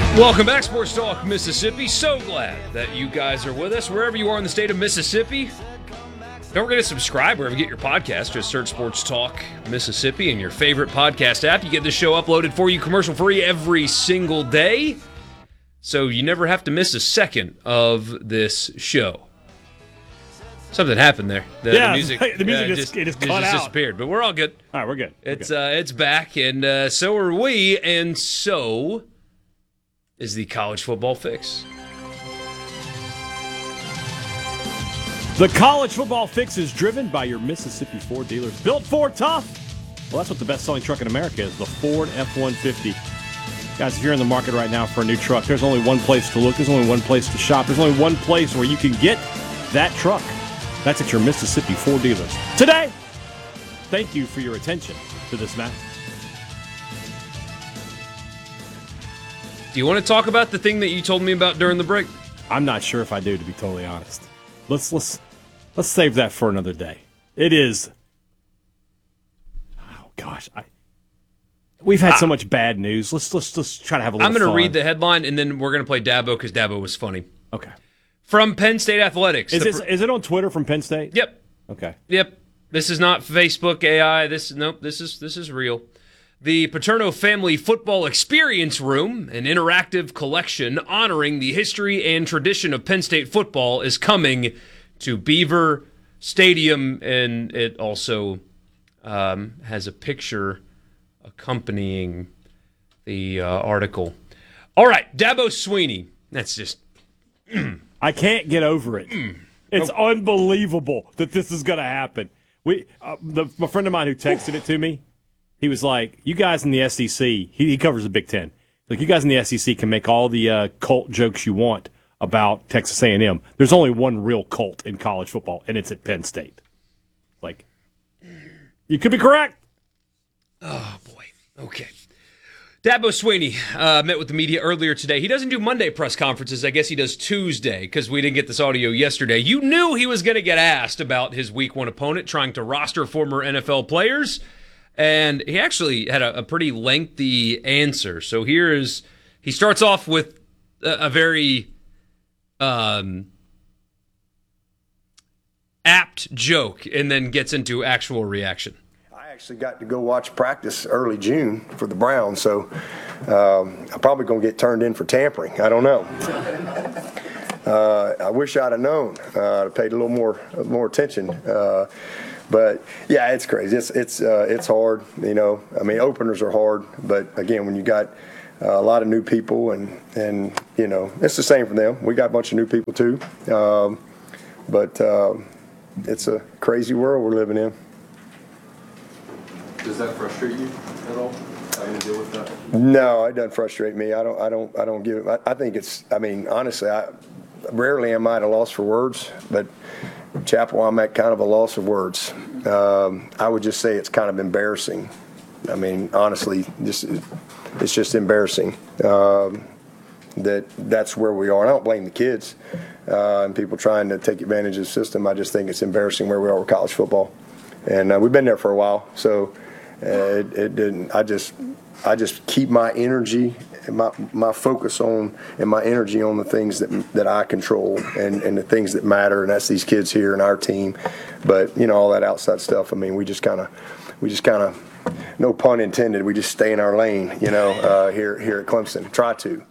Welcome back, Sports Talk Mississippi. So glad that you guys are with us wherever you are in the state of Mississippi. Don't forget to subscribe wherever you get your podcast. Just search Sports Talk Mississippi in your favorite podcast app. You get this show uploaded for you commercial-free every single day, so you never have to miss a second of this show. Something happened there. The music just cut out. Disappeared, but we're all good. All right, we're good. It's back, and so are we, and so is the college football fix. The college football fix is driven by your Mississippi Ford dealers. Built Ford tough. Well, that's what the best-selling truck in America is, the Ford F-150. Guys, if you're in the market right now for a new truck, there's only one place to look. There's only one place to shop. There's only one place where you can get that truck. That's at your Mississippi Ford dealers. Today, thank you for your attention to this match. Do you want to talk about the thing that you told me about during the break? I'm not sure if I do, to be totally honest. Let's save that for another day. It is. Oh gosh, we've had so much bad news. Let's try to have a little. I'm going to fun. read the headline and then we're going to play Dabo because Dabo was funny. Okay. From Penn State Athletics. Is it on Twitter from Penn State? Yep. Okay. Yep. This is not Facebook AI. This is real. The Paterno Family Football Experience Room, an interactive collection honoring the history and tradition of Penn State football, is coming to Beaver Stadium, and it also has a picture accompanying the article. All right, Dabo Swinney. That's just... I can't get over it. It's unbelievable that this is going to happen. A friend of mine who texted it to me, he was like, you guys in the SEC, he covers the Big Ten. Like, you guys in the SEC can make all the cult jokes you want about Texas A&M. There's only one real cult in college football, and it's at Penn State. Like, you could be correct. Oh, boy. Okay. Dabo Swinney met with the media earlier today. He doesn't do Monday press conferences. I guess he does Tuesday because we didn't get this audio yesterday. You knew he was going to get asked about his Week 1 opponent trying to roster former NFL players. And he actually had a pretty lengthy answer. So he starts off with a very apt joke and then gets into actual reaction. I actually got to go watch practice early June for the Browns, so I'm probably going to get turned in for tampering. I don't know. I wish I'd have known. I'd paid a little more attention. But yeah, it's crazy. It's hard. You know, I mean, openers are hard, but again, when you got a lot of new people, and you know, it's the same for them. We got a bunch of new people too, but it's a crazy world we're living in. Does that frustrate you at all? Having to deal with that? No, it doesn't frustrate me. I don't give it. I think it's. I mean, honestly, rarely am I at a loss for words, but Chapel, I'm at kind of a loss of words. I would just say it's kind of embarrassing. I mean, honestly, it's just embarrassing that's where we are. And I don't blame the kids and people trying to take advantage of the system. I just think it's embarrassing where we are with college football, and we've been there for a while. So it didn't. I just keep my energy, my focus on, and my energy on the things that I control and the things that matter, and that's these kids here and our team. But you know, all that outside stuff. I mean, we just kind of, no pun intended, we just stay in our lane. You know, here at Clemson, try to.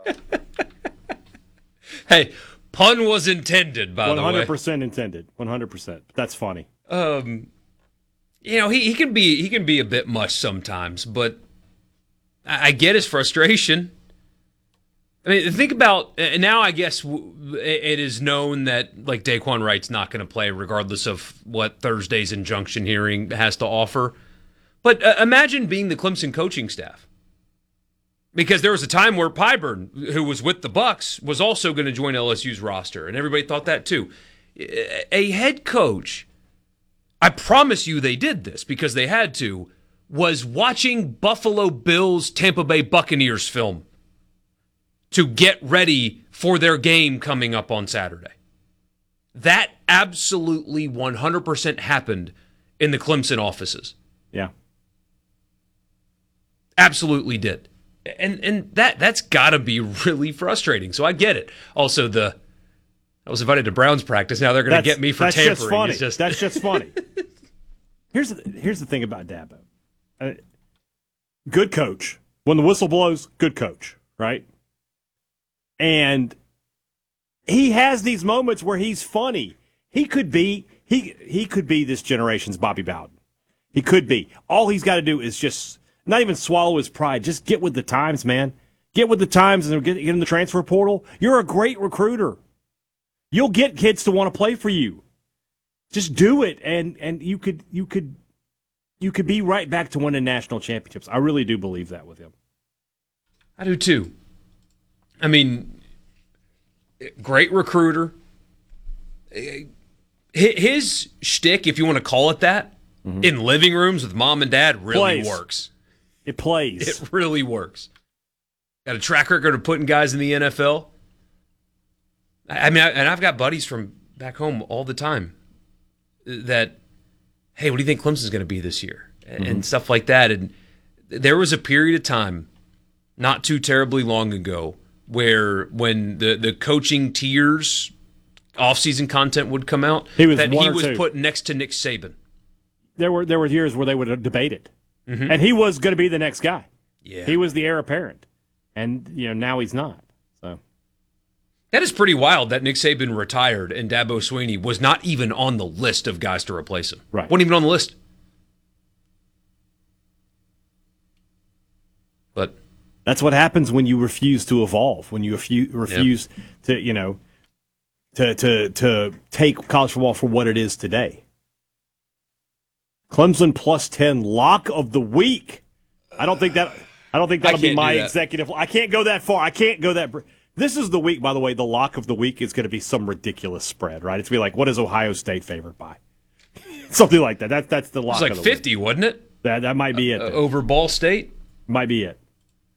Hey, pun was intended, by the way. 100% intended. 100%. That's funny. You know, he can be a bit much sometimes, but I get his frustration. I mean, think about now. I guess it is known that like Daquan Wright's not going to play, regardless of what Thursday's injunction hearing has to offer. But imagine being the Clemson coaching staff, because there was a time where Pyburn, who was with the Bucs, was also going to join LSU's roster, and everybody thought that too. A head coach, I promise you, they did this because they had to, was watching Buffalo Bills Tampa Bay Buccaneers film to get ready for their game coming up on Saturday. That absolutely 100% happened in the Clemson offices. Yeah. Absolutely did. And that's got to be really frustrating. So I get it. Also, I was invited to Browns practice. Now they're going to get me for tampering. Just funny. That's just funny. Here's the thing about Dabo. Good coach. When the whistle blows, good coach, right? And he has these moments where he's funny. He could be this generation's Bobby Bowden. He could be. All he's got to do is just not even swallow his pride. Just get with the times, man. Get with the times and get in the transfer portal. You're a great recruiter. You'll get kids to want to play for you. Just do it, and you could be right back to winning national championships. I really do believe that with him. I do too. I mean, great recruiter. His shtick, if you want to call it that, in living rooms with mom and dad really works. It plays. It really works. Got a track record of putting guys in the NFL. I mean, and I've got buddies from back home all the time that, hey, what do you think Clemson's going to be this year? And stuff like that. And there was a period of time not too terribly long ago where when the coaching tiers off-season content would come out, he was put next to Nick Saban. There were years where they would debate it. And he was going to be the next guy. Yeah. He was the heir apparent. And now he's not. So that is pretty wild that Nick Saban retired and Dabo Swinney was not even on the list of guys to replace him. Right. Wasn't even on the list. But that's what happens when you refuse to evolve, when you refuse to, to take college football for what it is today. Clemson plus 10 lock of the week. I don't think that'll be my executive. I can't go that far. I can't go that. This is the week, by the way. The lock of the week is going to be some ridiculous spread, right? It's going to be like, what is Ohio State favored by? Something like that. That's the lock. It was like 50, wasn't it? That might be it. Over Ball State? Might be it.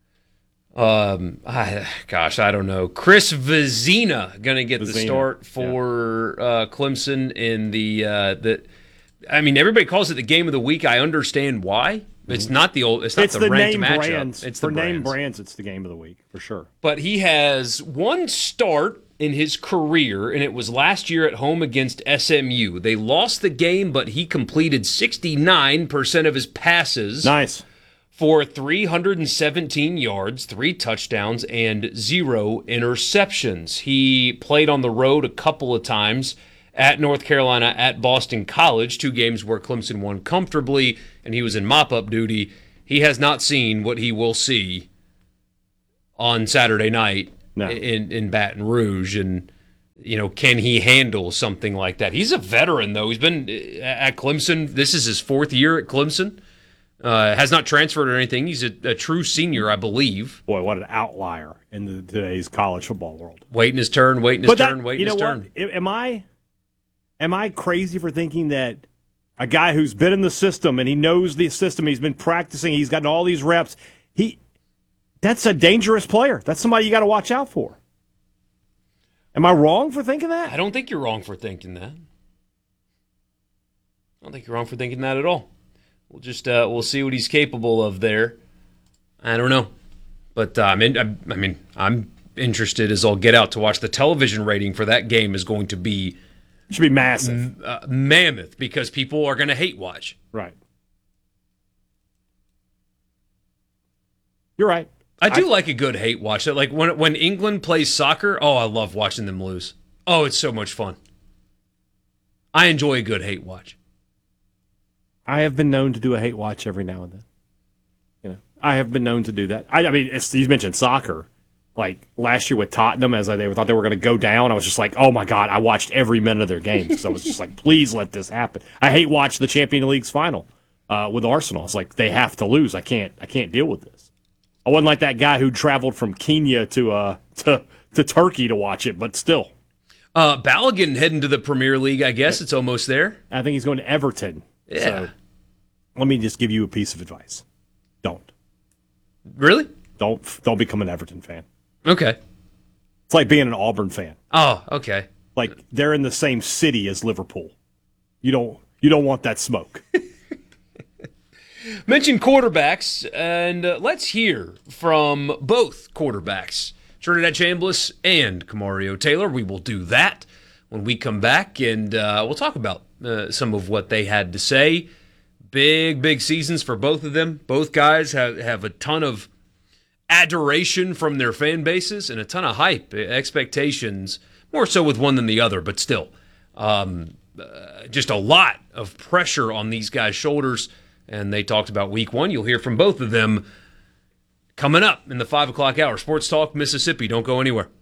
I don't know. Chris Vezina going to get the start for Clemson in the. I mean, everybody calls it the game of the week. I understand why. It's not the old. It's not the ranked matchup. Brands. It's for the name brands. It's the game of the week for sure. But he has one start in his career, and it was last year at home against SMU. They lost the game, but he completed 69% of his passes. Nice. For 317 yards, 3 touchdowns, and 0 interceptions. He played on the road a couple of times at North Carolina, at Boston College, 2 games where Clemson won comfortably, and he was in mop-up duty. He has not seen what he will see on Saturday night in Baton Rouge. And, can he handle something like that? He's a veteran, though. He's been at Clemson. This is his 4th year at Clemson. Has not transferred or anything. He's a true senior, I believe. Boy, what an outlier in today's college football world. Waiting his turn. Waiting his turn. Am I crazy for thinking that a guy who's been in the system and he knows the system, he's been practicing, he's gotten all these reps, that's a dangerous player. That's somebody you got to watch out for. Am I wrong for thinking that? I don't think you're wrong for thinking that. I don't think you're wrong for thinking that at all. We'll just we'll see what he's capable of there. I don't know, but I'm interested as I'll get out to watch. The television rating for that game is going to be should be massive, mammoth, because people are going to hate watch. Right. You're right. I do like a good hate watch. Like when England plays soccer, I love watching them lose. Oh, it's so much fun. I enjoy a good hate watch. I have been known to do a hate watch every now and then. I have been known to do that. I mean, you mentioned soccer. Like last year with Tottenham, as they thought they were going to go down, I was just like, oh my God, I watched every minute of their games. So I was just like, please let this happen. I hate watching the Champions League's final with Arsenal. It's like they have to lose. I can't deal with this. I wasn't like that guy who traveled from Kenya to Turkey to watch it, but still. Balogun heading to the Premier League, I guess. It's almost there. I think he's going to Everton. Yeah. So, let me just give you a piece of advice. Don't. Really? Don't become an Everton fan. Okay. It's like being an Auburn fan. Oh, okay. Like they're in the same city as Liverpool. You don't want that smoke. Mention quarterbacks, and let's hear from both quarterbacks, Trinidad Chambliss and Kamario Taylor. We will do that when we come back, and we'll talk about some of what they had to say. Big seasons for both of them. Both guys have a ton of adoration from their fan bases and a ton of hype, expectations, more so with one than the other, but still. Just a lot of pressure on these guys' shoulders, and they talked about week one. You'll hear from both of them coming up in the 5 o'clock hour. Sports Talk Mississippi. Don't go anywhere.